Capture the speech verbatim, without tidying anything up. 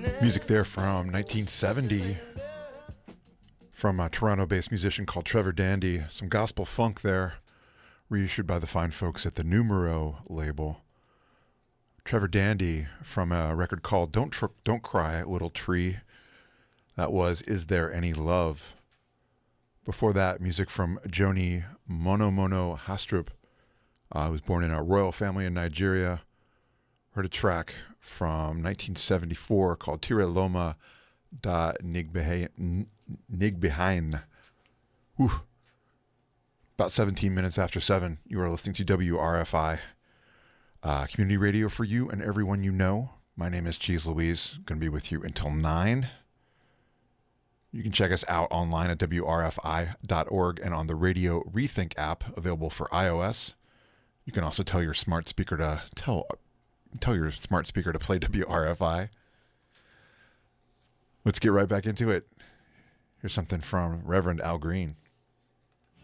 Music there from nineteen seventy from a Toronto-based musician called Trevor Dandy. Some gospel funk there, reissued by the fine folks at the Numero label. Trevor Dandy from a record called Don't Tr- Don't Cry, Little Tree. That was Is There Any Love? Before that, music from Joni Mono Mono Hastrup, uh, who was born in a royal family in Nigeria. Heard a track from nineteen seventy-four called Tire Loma da Nigbehain. Whew. About seventeen minutes after seven, you are listening to W R F I, uh, community radio for you and everyone you know. My name is Cheese Louise. Going to be with you until nine. You can check us out online at W R F I dot org and on the Radio Rethink app available for iOS. You can also tell your smart speaker to tell tell your smart speaker to play W R F I. Let's get right back into it. Here's something from Reverend Al Green.